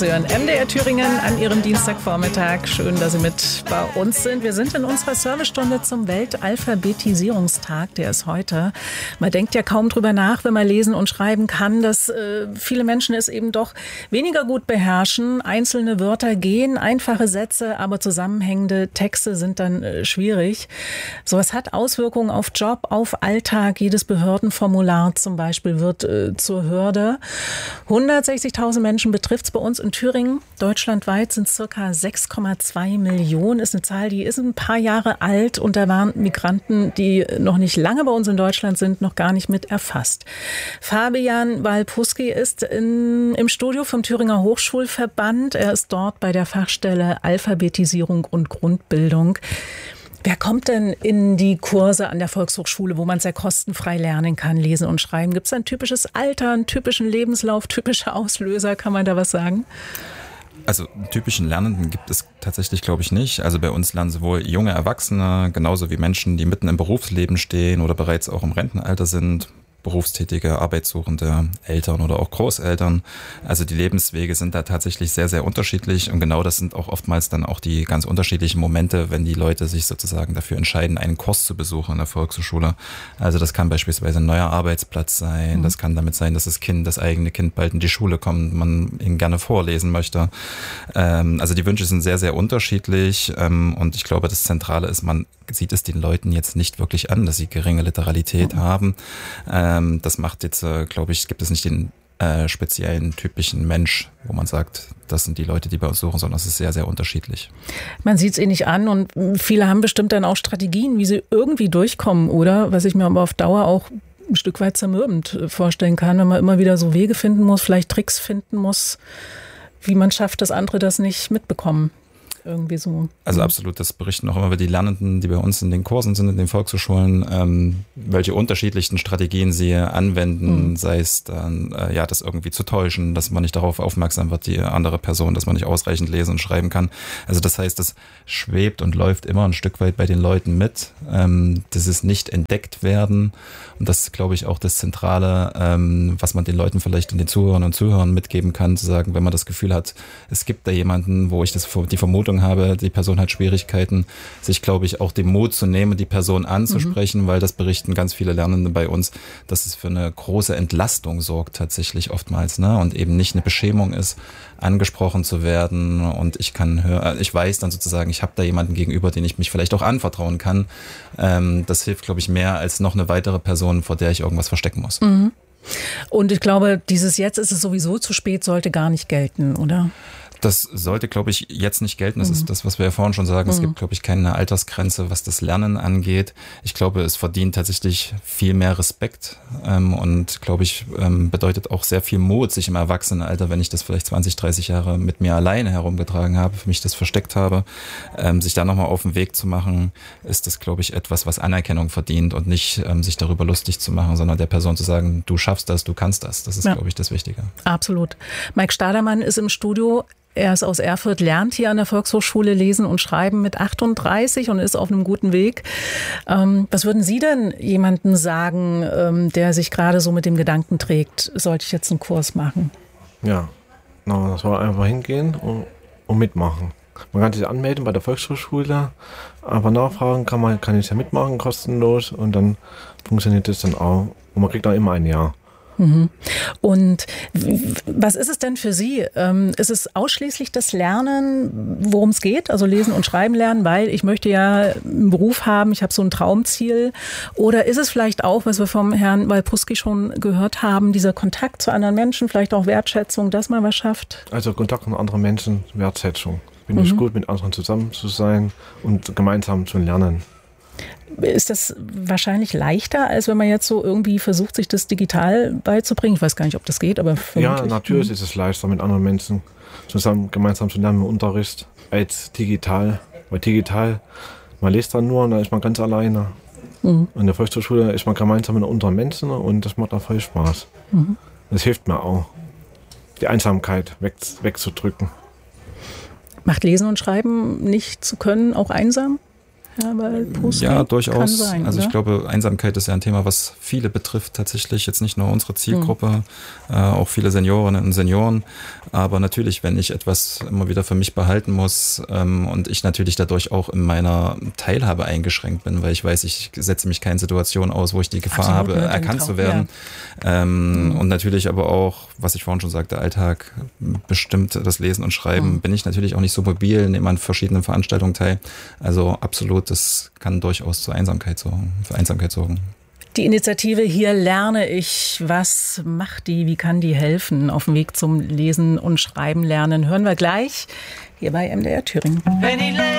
Sie hören MDR Thüringen an Ihrem Dienstagvormittag. Schön, dass Sie mit bei uns sind. Wir sind in unserer Servicestunde zum Weltalphabetisierungstag. Der ist heute. Man denkt ja kaum drüber nach, wenn man lesen und schreiben kann, dass viele Menschen es eben doch weniger gut beherrschen. Einzelne Wörter gehen, einfache Sätze, aber zusammenhängende Texte sind dann schwierig. Sowas hat Auswirkungen auf Job, auf Alltag. Jedes Behördenformular zum Beispiel wird zur Hürde. 160.000 Menschen betrifft es bei uns in Thüringen. Deutschlandweit sind es ca. 6,2 Millionen. Ist eine Zahl, die ist ein paar Jahre alt. Und da waren Migranten, die noch nicht lange bei uns in Deutschland sind, noch gar nicht mit erfasst. Fabian Walpuski ist im Studio vom Thüringer Hochschulverband. Er ist dort bei der Fachstelle Alphabetisierung und Grundbildung. Wer kommt denn in die Kurse an der Volkshochschule, wo man sehr kostenfrei lernen kann, lesen und schreiben? Gibt es ein typisches Alter, einen typischen Lebenslauf, typische Auslöser? Kann man da was sagen? Also einen typischen Lernenden gibt es tatsächlich, glaube ich, nicht. Also bei uns lernen sowohl junge Erwachsene, genauso wie Menschen, die mitten im Berufsleben stehen oder bereits auch im Rentenalter sind, berufstätige, arbeitssuchende Eltern oder auch Großeltern. Also die Lebenswege sind da tatsächlich sehr, sehr unterschiedlich und genau das sind auch oftmals dann auch die ganz unterschiedlichen Momente, wenn die Leute sich sozusagen dafür entscheiden, einen Kurs zu besuchen in der Volkshochschule. Also das kann beispielsweise ein neuer Arbeitsplatz sein, das kann damit sein, dass das eigene Kind bald in die Schule kommt, man ihn gerne vorlesen möchte. Also die Wünsche sind sehr, sehr unterschiedlich und ich glaube, das Zentrale ist, man sieht es den Leuten jetzt nicht wirklich an, dass sie geringe Literalität haben. Das macht jetzt, glaube ich, gibt es nicht den speziellen, typischen Mensch, wo man sagt, das sind die Leute, die bei uns suchen, sondern es ist sehr, sehr unterschiedlich. Man sieht es eh nicht an und viele haben bestimmt dann auch Strategien, wie sie irgendwie durchkommen, oder? Was ich mir aber auf Dauer auch ein Stück weit zermürbend vorstellen kann, wenn man immer wieder so Wege finden muss, vielleicht Tricks finden muss, wie man schafft, dass andere das nicht mitbekommen. Irgendwie so. Also absolut, das berichten auch immer wieder die Lernenden, die bei uns in den Kursen sind, in den Volkshochschulen, welche unterschiedlichen Strategien sie anwenden, sei es dann, das irgendwie zu täuschen, dass man nicht darauf aufmerksam wird, die andere Person, dass man nicht ausreichend lesen und schreiben kann. Also das heißt, das schwebt und läuft immer ein Stück weit bei den Leuten mit. Das ist nicht entdeckt werden und das ist, glaube ich, auch das Zentrale, was man den Leuten vielleicht und den Zuhörern und Zuhörern mitgeben kann, zu sagen, wenn man das Gefühl hat, es gibt da jemanden, wo ich die Vermutung habe, die Person hat Schwierigkeiten, sich, glaube ich, auch den Mut zu nehmen, die Person anzusprechen, weil das berichten ganz viele Lernende bei uns, dass es für eine große Entlastung sorgt tatsächlich oftmals, ne? Und eben nicht eine Beschämung ist, angesprochen zu werden und ich weiß dann sozusagen, ich habe da jemanden gegenüber, den ich mich vielleicht auch anvertrauen kann. Das hilft, glaube ich, mehr als noch eine weitere Person, vor der ich irgendwas verstecken muss. Und ich glaube, dieses Jetzt ist es sowieso zu spät, sollte gar nicht gelten, oder? Das sollte, glaube ich, jetzt nicht gelten. Das ist das, was wir ja vorhin schon sagen. Es gibt, glaube ich, keine Altersgrenze, was das Lernen angeht. Ich glaube, es verdient tatsächlich viel mehr Respekt und, glaube ich, bedeutet auch sehr viel Mut, sich im Erwachsenenalter, wenn ich das vielleicht 20, 30 Jahre mit mir alleine herumgetragen habe, für mich das versteckt habe, sich da nochmal auf den Weg zu machen, ist das, glaube ich, etwas, was Anerkennung verdient und nicht sich darüber lustig zu machen, sondern der Person zu sagen, du schaffst das, du kannst das. Das ist, glaube ich, das Wichtige. Absolut. Mike Stadermann ist im Studio. Er ist aus Erfurt, lernt hier an der Volkshochschule lesen und schreiben mit 38 und ist auf einem guten Weg. Was würden Sie denn jemandem sagen, der sich gerade so mit dem Gedanken trägt, sollte ich jetzt einen Kurs machen? Ja, das soll einfach hingehen und mitmachen. Man kann sich anmelden bei der Volkshochschule, aber nachfragen kann ich ja mitmachen, kostenlos und dann funktioniert das dann auch. Und man kriegt auch immer ein Jahr. Und was ist es denn für Sie? Ist es ausschließlich das Lernen, worum es geht? Also lesen und schreiben lernen, weil ich möchte ja einen Beruf haben, ich habe so ein Traumziel. Oder ist es vielleicht auch, was wir vom Herrn Walpuski schon gehört haben, dieser Kontakt zu anderen Menschen, vielleicht auch Wertschätzung, dass man was schafft? Also Kontakt mit anderen Menschen, Wertschätzung. Finde ich gut, mit anderen zusammen zu sein und gemeinsam zu lernen. Ist das wahrscheinlich leichter, als wenn man jetzt so irgendwie versucht, sich das digital beizubringen? Ich weiß gar nicht, ob das geht, aber vermutlich. Ja, natürlich ist es leichter, mit anderen Menschen gemeinsam zu lernen im Unterricht, als digital. Weil digital, man liest dann nur und dann ist man ganz alleine. In der Volkshochschule ist man gemeinsam mit anderen Menschen und das macht auch voll Spaß. Das hilft mir auch, die Einsamkeit wegzudrücken. Macht Lesen und Schreiben nicht zu können auch einsam? Ja, aber ja, durchaus. Sein, also ich oder? glaube, Einsamkeit ist ja ein Thema, was viele betrifft tatsächlich, jetzt nicht nur unsere Zielgruppe, auch viele Seniorinnen und Senioren. Aber natürlich, wenn ich etwas immer wieder für mich behalten muss und ich natürlich dadurch auch in meiner Teilhabe eingeschränkt bin, weil ich weiß, ich setze mich keine Situation aus, wo ich die Gefahr habe, erkannt zu werden. Ja. Und natürlich aber auch, was ich vorhin schon sagte, Alltag bestimmt das Lesen und Schreiben, bin ich natürlich auch nicht so mobil, nehme an verschiedenen Veranstaltungen teil. Also absolut, das kann durchaus für Einsamkeit sorgen. Die Initiative Hier lerne ich, was macht die, wie kann die helfen auf dem Weg zum Lesen und Schreiben lernen, hören wir gleich hier bei MDR Thüringen.